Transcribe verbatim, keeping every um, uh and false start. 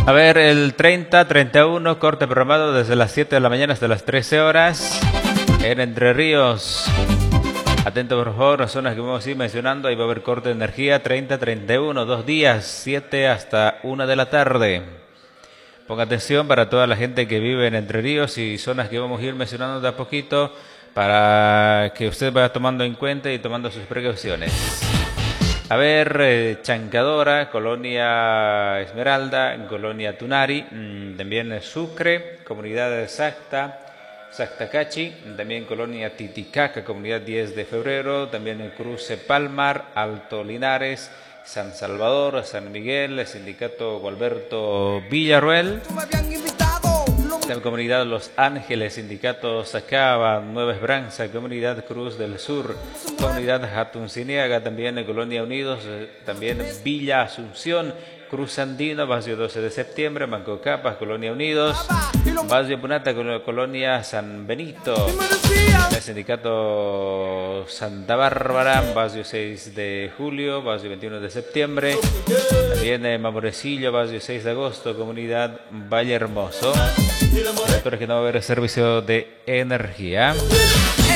A ver, el treinta, treinta y uno, corte programado desde las siete de la mañana hasta las trece horas en Entre Ríos. Atento por favor, las zonas que vamos a ir mencionando, ahí va a haber corte de energía, treinta, treinta y uno, dos días, siete hasta una de la tarde. Ponga atención para toda la gente que vive en Entre Ríos y zonas que vamos a ir mencionando de a poquito para que usted vaya tomando en cuenta y tomando sus precauciones. A ver, eh, Chancadora, Colonia Esmeralda, Colonia Tunari, mmm, también Sucre, Comunidad de Sacta, Sactacachi, también Colonia Titicaca, Comunidad diez de febrero, también el Cruce Palmar, Alto Linares, San Salvador, San Miguel, el Sindicato Gualberto Villarruel, la Comunidad Los Ángeles, Sindicato Sacaba, Nueva Esperanza, Comunidad Cruz del Sur, Comunidad Jatunciniaga, también Colonia Unidos, también Villa Asunción, Cruz Andino, Barrio doce de septiembre, Banco Capas, Colonia Unidos, Barrio Punata, Colonia San Benito, el Sindicato Santa Bárbara, Barrio seis de julio, Barrio veintiuno de septiembre, también eh, Mamorecillo, Barrio seis de agosto, Comunidad Valle Hermoso. Sectores que no va a haber servicio de energía.